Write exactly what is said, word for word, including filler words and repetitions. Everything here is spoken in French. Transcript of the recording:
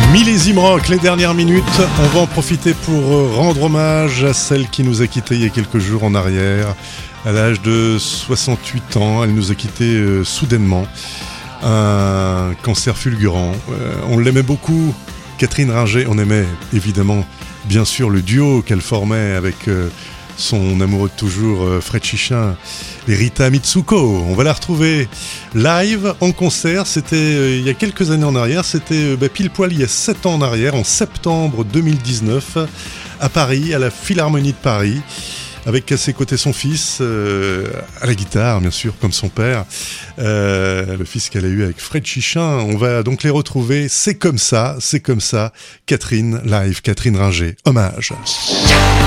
Millésime Rock, les dernières minutes, on va en profiter pour rendre hommage à celle qui nous a quittés il y a quelques jours en arrière. À l'âge de soixante-huit ans, elle nous a quittés euh, soudainement. Un cancer fulgurant. Euh, on l'aimait beaucoup, Catherine Ringer. On aimait évidemment, bien sûr, le duo qu'elle formait avec euh, son amoureux de toujours, euh, Fred Chichin et Rita Mitsuko. On va la retrouver live en concert. C'était euh, il y a quelques années en arrière. C'était euh, bah, pile poil il y a sept ans en arrière, en septembre deux mille dix-neuf, à Paris, à la Philharmonie de Paris. Avec à ses côtés son fils, euh, à la guitare bien sûr, comme son père, euh, le fils qu'elle a eu avec Fred Chichin. On va donc les retrouver, c'est comme ça, c'est comme ça, Catherine live, Catherine Ringer, hommage.